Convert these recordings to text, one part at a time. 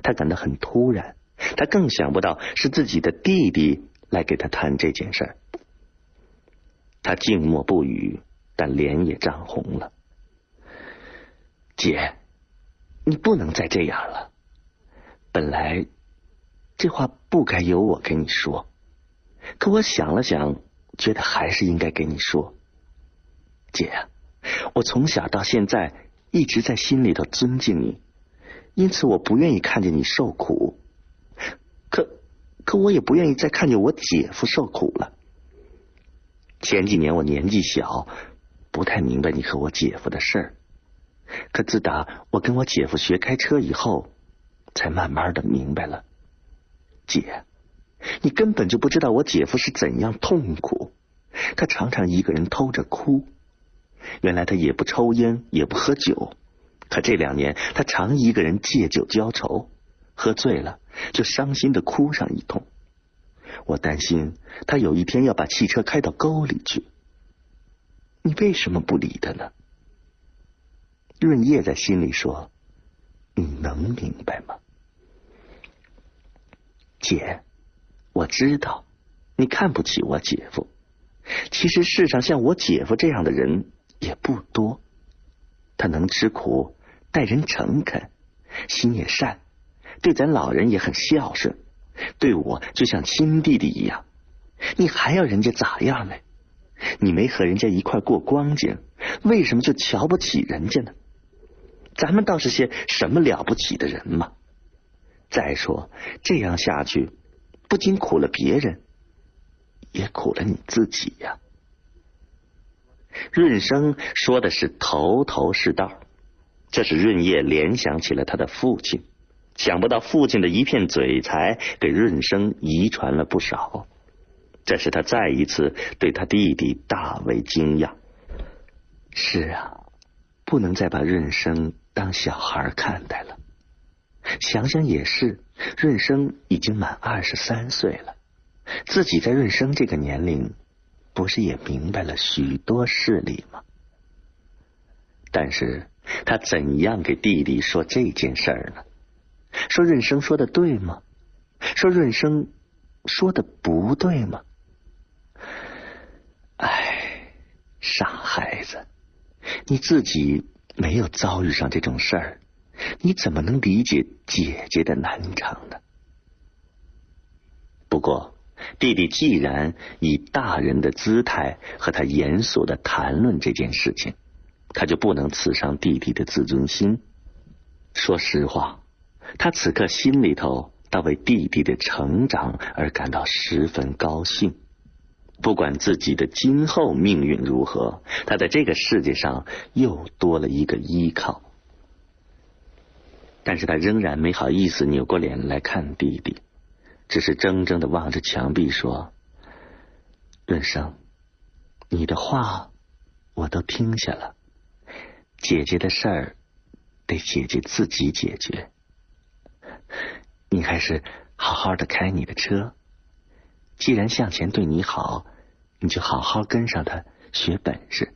他感到很突然，他更想不到是自己的弟弟来给他谈这件事儿。他静默不语，但脸也涨红了。姐，你不能再这样了。本来这话不该由我跟你说，可我想了想，觉得还是应该跟你说。姐啊，我从小到现在一直在心里头尊敬你，因此我不愿意看见你受苦。可我也不愿意再看见我姐夫受苦了。前几年我年纪小，不太明白你和我姐夫的事儿，可自打我跟我姐夫学开车以后，才慢慢的明白了。姐，你根本就不知道我姐夫是怎样痛苦，他常常一个人偷着哭。原来他也不抽烟，也不喝酒，可这2年他常一个人借酒浇愁，喝醉了就伤心的哭上一通。我担心他有一天要把汽车开到沟里去。你为什么不理他呢？润叶在心里说，你能明白吗？姐，我知道你看不起我姐夫，其实世上像我姐夫这样的人也不多。他能吃苦，待人诚恳，心也善，对咱老人也很孝顺，对我就像亲弟弟一样。你还要人家咋样呢？你没和人家一块过光景，为什么就瞧不起人家呢？咱们倒是些什么了不起的人嘛。再说这样下去，不仅苦了别人，也苦了你自己呀。润生说的是头头是道，这使润叶联想起了他的父亲，想不到父亲的一片嘴才给润生遗传了不少，这使他再一次对他弟弟大为惊讶。是啊，不能再把润生当小孩看待了。想想也是，润生已经满23岁了，自己在润生这个年龄，不是也明白了许多事理吗？但是他怎样给弟弟说这件事儿呢？说润生说的对吗？说润生说的不对吗？哎，傻孩子，你自己没有遭遇上这种事儿，你怎么能理解姐姐的难场呢？不过弟弟既然以大人的姿态和他严肃地谈论这件事情，他就不能刺伤弟弟的自尊心。说实话，他此刻心里头倒为弟弟的成长而感到十分高兴。不管自己的今后命运如何，他在这个世界上又多了一个依靠。但是他仍然没好意思扭过脸来看弟弟，只是怔怔地望着墙壁说，润生，你的话我都听下了，姐姐的事儿得姐姐自己解决，你还是好好的开你的车，既然向前对你好，你就好好跟上他学本事。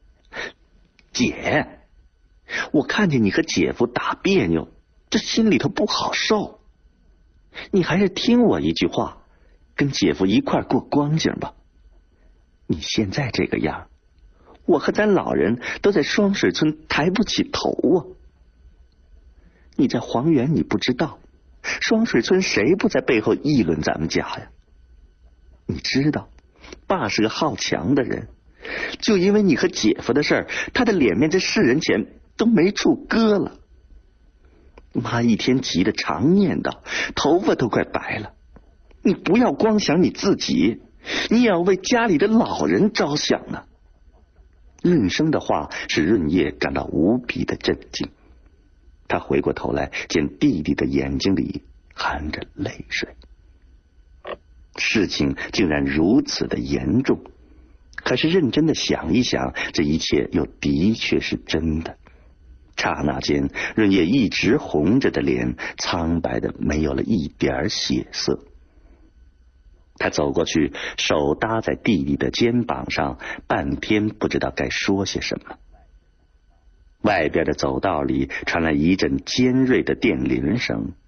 姐，我看见你和姐夫打别扭，这心里头不好受，你还是听我一句话，跟姐夫一块过光景吧。你现在这个样，我和咱老人都在双水村抬不起头啊。你在黄原你不知道，双水村谁不在背后议论咱们家呀？你知道爸是个好强的人，就因为你和姐夫的事儿，他的脸面在世人前都没处搁了。妈一天急得常念叨，头发都快白了。你不要光想你自己，你也要为家里的老人着想啊。润生的话使润叶感到无比的震惊，他回过头来，见弟弟的眼睛里含着泪水。事情竟然如此的严重，可是认真的想一想，这一切又的确是真的。刹那间，润叶一直红着的脸苍白的没有了一点血色。他走过去，手搭在弟弟的肩膀上，半天不知道该说些什么。外边的走道里传来一阵尖锐的电铃声，